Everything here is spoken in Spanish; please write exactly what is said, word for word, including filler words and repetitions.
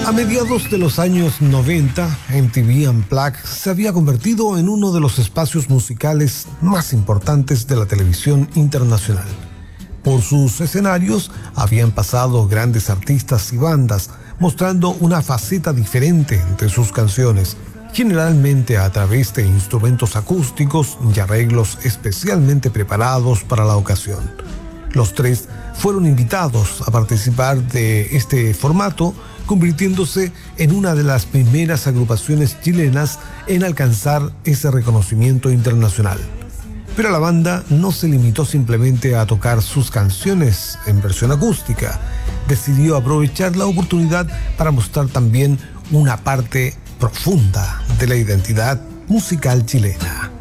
A mediados de los años noventa, M T V Unplugged se había convertido en uno de los espacios musicales más importantes de la televisión internacional. Por sus escenarios habían pasado grandes artistas y bandas, mostrando una faceta diferente de sus canciones, generalmente a través de instrumentos acústicos y arreglos especialmente preparados para la ocasión. Los tres fueron invitados a participar de este formato, convirtiéndose en una de las primeras agrupaciones chilenas en alcanzar ese reconocimiento internacional. Pero la banda no se limitó simplemente a tocar sus canciones en versión acústica. Decidió aprovechar la oportunidad para mostrar también una parte profunda de la identidad musical chilena.